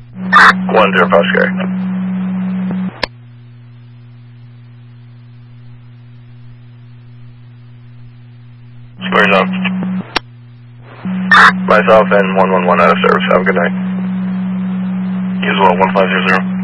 10 Oscar. Squares up. Myself and 111 out of service. Have a good night. You as well, 1500.